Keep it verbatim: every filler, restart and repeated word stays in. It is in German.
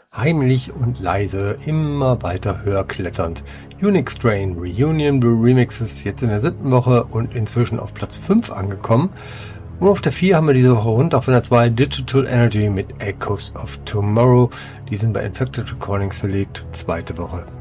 Heimlich und leise, immer weiter höher kletternd. Unique Strain Reunion Blue Remixes jetzt in der siebten Woche und inzwischen auf Platz fünf angekommen. Und auf der vier haben wir diese Woche runter von der zwei Digital Energy mit Echoes of Tomorrow. Die sind bei Infected Recordings verlegt, zweite Woche.